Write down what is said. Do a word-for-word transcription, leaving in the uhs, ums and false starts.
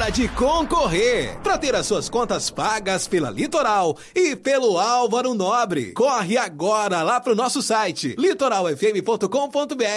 de concorrer para ter as suas contas pagas pela Litoral e pelo Álvaro Nobre. Corre agora lá pro nosso site litoral f m ponto com ponto b r